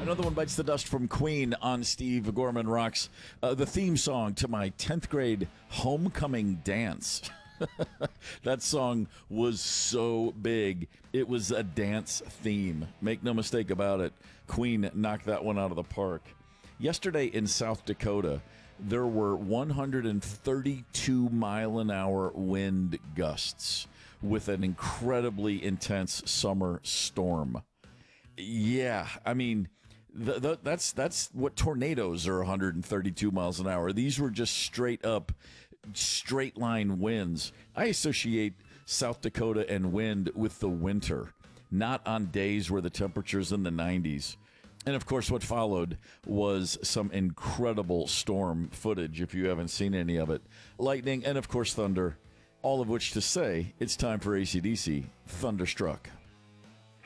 Another one bites the dust from Queen on Steve Gorman Rocks. The theme song to my 10th grade homecoming dance. That song was so big. It was a dance theme. Make no mistake about it. Queen knocked that one out of the park. Yesterday in South Dakota, there were 132 mile an hour wind gusts with an incredibly intense summer storm. Yeah, I mean, that's what tornadoes are, 132 miles an hour. These were just straight up, straight line winds. I associate South Dakota and wind with the winter, not on days where the temperature's in the 90s. And of course, what followed was some incredible storm footage, if you haven't seen any of it. Lightning and, of course, thunder. All of which to say, it's time for AC/DC Thunderstruck.